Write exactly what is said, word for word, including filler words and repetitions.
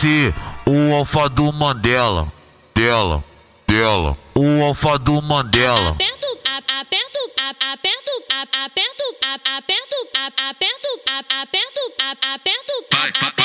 ser o alfa do Mandela, dela, dela, o alfa do Mandela. Aperto, a- aperto, a- aperto, a- aperto, a- aperto, a- aperto, a- aperto, a- aperto.